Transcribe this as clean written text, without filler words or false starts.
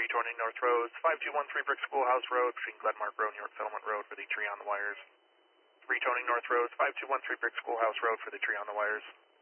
rejoining North Rose, 5213 Brick Schoolhouse Road between Glenmark Road and York Settlement Road for the tree on the wires. Rejoining North Rose, 5213 Brick Schoolhouse Road for the tree on the wires.